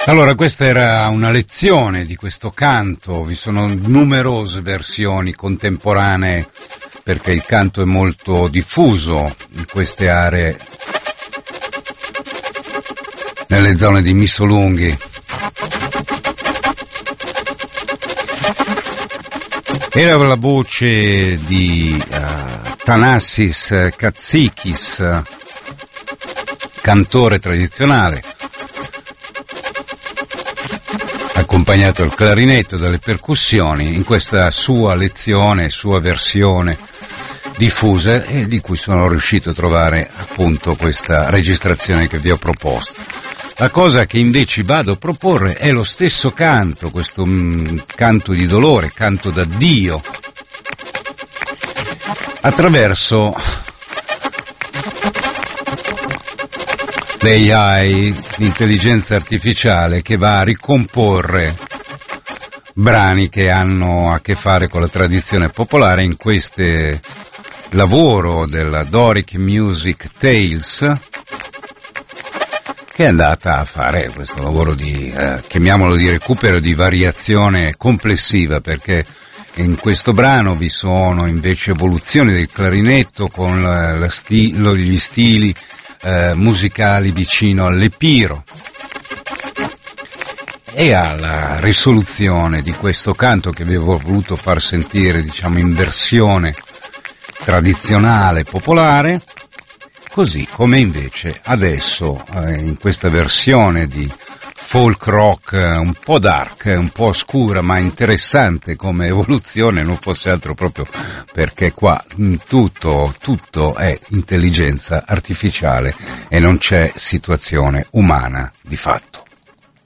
Allora, questa era una lezione di questo canto, vi sono numerose versioni contemporanee perché il canto è molto diffuso in queste aree, nelle zone di Missolunghi. Era la voce di Thanassis Katsikis, cantore tradizionale, accompagnato al clarinetto dalle percussioni in questa sua lezione, sua versione diffusa, e di cui sono riuscito a trovare appunto questa registrazione che vi ho proposto. La cosa che invece vado a proporre è lo stesso canto, questo canto di dolore, canto d'addio, attraverso l'AI, l'intelligenza artificiale, che va a ricomporre brani che hanno a che fare con la tradizione popolare in questo lavoro della Doric Music Tales, che è andata a fare questo lavoro di, chiamiamolo di recupero, di variazione complessiva, perché in questo brano vi sono invece evoluzioni del clarinetto con gli stili musicali vicino all'epiro, e alla risoluzione di questo canto che vi avevo voluto far sentire, diciamo, in versione tradizionale popolare, così come invece adesso in questa versione di folk rock un po' dark, un po' oscura ma interessante come evoluzione, non fosse altro proprio perché qua tutto è intelligenza artificiale e non c'è situazione umana di fatto.